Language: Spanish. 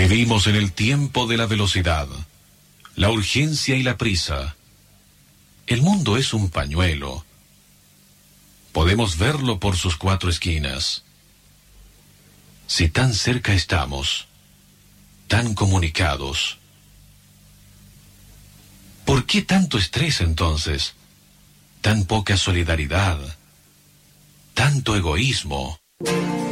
Vivimos en el tiempo de la velocidad, la urgencia y la prisa. El mundo es un pañuelo. Podemos verlo por sus cuatro esquinas. Si tan cerca estamos, tan comunicados, ¿por qué tanto estrés entonces? Tan poca solidaridad, tanto egoísmo.